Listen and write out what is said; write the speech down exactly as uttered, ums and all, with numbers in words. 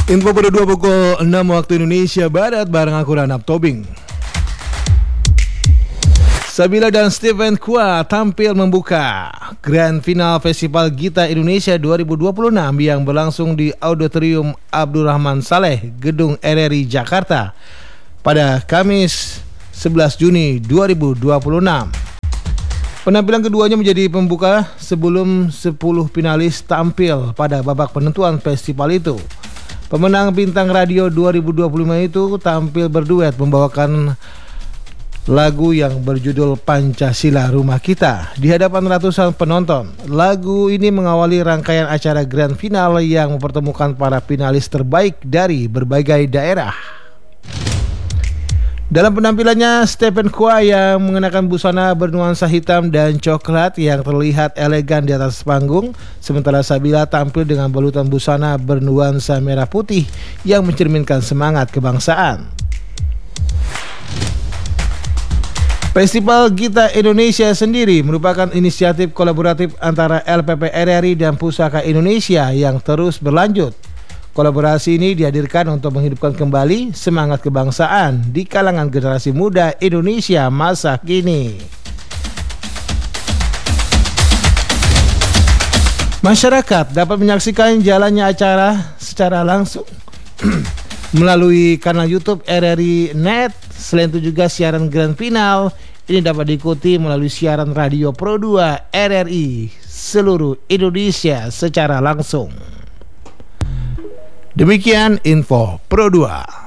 Info pada dua pukul enam waktu Indonesia Barat bareng aku Ranap Tobing. Sabila dan Stephen Kua tampil membuka Grand Final Festival Gita Indonesia dua ribu dua puluh enam yang berlangsung di Auditorium Abdurrahman Saleh, Gedung R R I Jakarta pada Kamis sebelas Juni dua ribu dua puluh enam. Penampilan keduanya menjadi pembuka sebelum sepuluh finalis tampil pada babak penentuan festival itu. Pemenang Bintang Radio dua ribu dua puluh lima itu tampil berduet membawakan lagu yang berjudul Pancasila Rumah Kita di hadapan ratusan penonton. Lagu ini mengawali rangkaian acara Grand Final yang mempertemukan para finalis terbaik dari berbagai daerah. Dalam penampilannya, Stephen Kua yang mengenakan busana bernuansa hitam dan coklat yang terlihat elegan di atas panggung, sementara Sabila tampil dengan balutan busana bernuansa merah putih yang mencerminkan semangat kebangsaan. Festival Gita Indonesia sendiri merupakan inisiatif kolaboratif antara L P P R R I dan Pusaka Indonesia yang terus berlanjut. Kolaborasi ini dihadirkan untuk menghidupkan kembali semangat kebangsaan di kalangan generasi muda Indonesia masa kini. Masyarakat dapat menyaksikan jalannya acara secara langsung melalui kanal YouTube R R I Net. Selain itu juga siaran Grand Final ini dapat diikuti melalui siaran radio Pro dua R R I seluruh Indonesia secara langsung. Demikian info Pro dua.